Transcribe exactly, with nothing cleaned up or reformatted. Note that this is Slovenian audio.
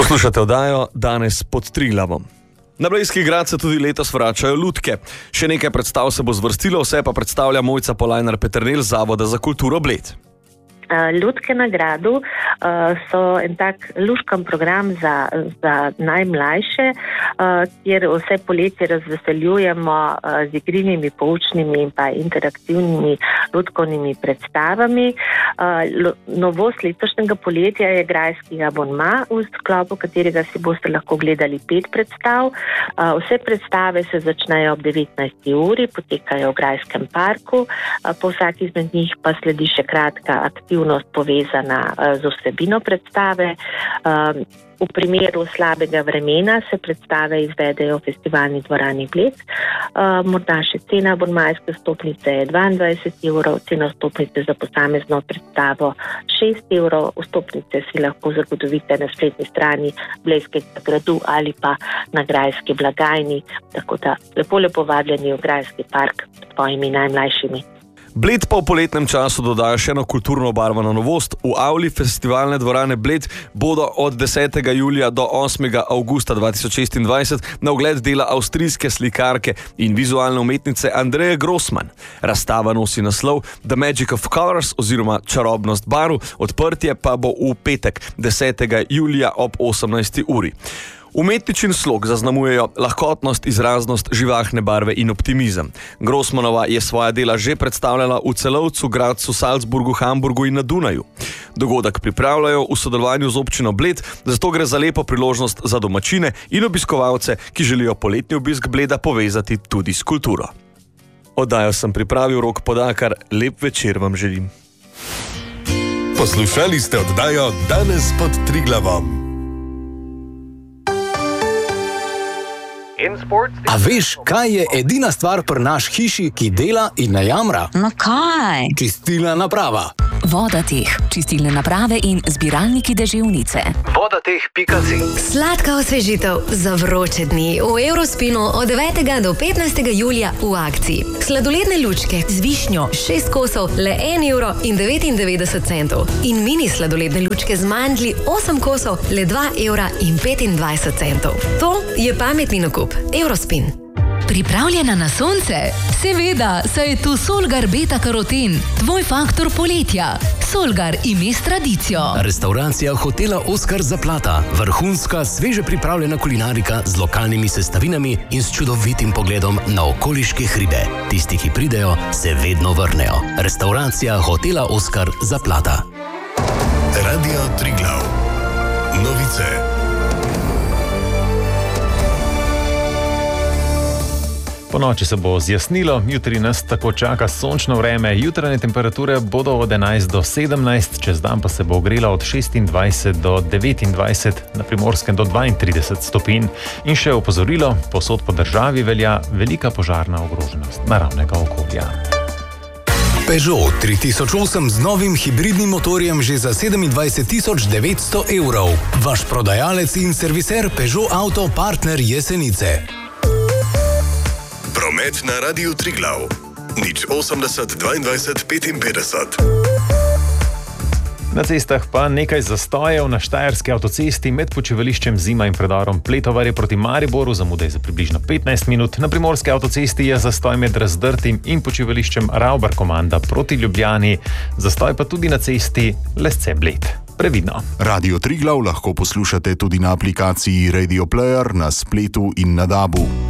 Poslušate oddajo Danes pod Triglavom. Na Blejski grad se tudi letos vračajo lutke. Še nekaj predstav se bo zvrstilo, vse pa predstavlja Mojca Polajnar-Peternelj z Zavoda za kulturo Bled. Lutke na gradu uh, so en tak luškan program za, za najmlajše, uh, kjer vse poletje razveseljujemo uh, z igrinimi, poučnimi in pa interaktivnimi lutkovnimi predstavami. Uh, novost letošnjega poletja je grajski abonma, v sklopu katerega si boste lahko gledali pet predstav. Uh, vse predstave se začnejo ob devetnajsti uri, potekajo v Grajskem parku, uh, po vsaki izmed njih pa sledi še kratka aktivnost povezana z vsebino predstave. V primeru slabega vremena se predstave izvedejo v festivalni dvorani Bled. Morda še cena abonmajske vstopnice je dvaindvajset evrov, cena vstopnice za posamezno predstavo šest evrov. Vstopnice si lahko zagotovite na spletni strani Blejskega gradu ali pa na grajski blagajni. Tako da lepo lepo vabljeni v Grajski park s svojimi najmlajšimi. Bled pa v poletnem času dodaja še eno kulturno obarvano novost. V avli festivalne dvorane Bled bodo od desetega julija do osmega avgusta dva tisoč šestindvajset na ogled dela avstrijske slikarke in vizualne umetnice Andreje Grossman. Razstava nosi naslov The Magic of Colors oziroma Čarobnost barv, odprtje pa bo v petek desetega julija ob osemnajsti uri. Umetničin slog zaznamujejo lahkotnost, izraznost, živahne barve in optimizem. Grossmanova je svoja dela že predstavljala v Celovcu, Gradcu, Salzburgu, Hamburgu in na Dunaju. Dogodek pripravljajo v sodelovanju z občino Bled, zato gre za lepo priložnost za domačine in obiskovalce, ki želijo poletni obisk Bleda povezati tudi s kulturo. Oddajo sem pripravil Rok Podakar, lep večer vam želim. Poslušali ste oddajo Danes pod Triglavom. A veš, kaj je edina stvar pri naš hiši, ki dela in ne jamra? No kaj? Čistilna naprava. Vodateh, čistilne naprave in zbiralniki deževnice. Vodateh pika si. Sladka osvežitev za vroče dni v Eurospinu od devetega do petnajstega julija v akciji. Sladoledne lučke z višnjo šest kosov le en evro in devetindevetdeset centov in mini sladoledne lučke z mandlji osem kosov le dva evra in petindvajset centov. To je pametni nakup. Eurospin. Pripravljena na sonce? Seveda, saj je tu Solgar Beta Karoten, tvoj faktor poletja. Solgar ime s tradicijo. Restauracija hotela Oskar Zaplata. Vrhunska, sveže pripravljena kulinarika z lokalnimi sestavinami in s čudovitim pogledom na okoliške hribe. Tisti, ki pridejo, se vedno vrnejo. Restauracija hotela Oskar Zaplata. Radio Triglav. Novice. Po noči se bo zjasnilo, jutri nas tako čaka sončno vreme, jutranje temperature bodo od enajst do sedemnajst, čez dan pa se bo ogrela od šestindvajset do devetindvajset, na Primorskem do dvaintrideset stopinj. In še opozorilo, povsod po državi velja velika požarna ogroženost naravnega okolja. Peugeot tri tisoč osem z novim hibridnim motorjem že za sedemindvajset tisoč devetsto evrov. Vaš prodajalec in serviser Peugeot Auto Partner Jesenice. Promet na Radiu Triglav. Nič osemdeset dvaindvajset petinpetdeset. Na cestah pa nekaj zastojev. Na štajerski avtocesti med počivališčem Zima in predorom Pletovarje proti Mariboru zamude za približno petnajst minut. Na primorski avtocesti je zastoj med Razdrtim in počivališčem Ravbar-Komanda proti Ljubljani. Zastoj pa tudi na cesti Lesce-Bled. Previdno. Radio Triglav lahko poslušate tudi na aplikaciji Radio Player, na spletu in na dabu.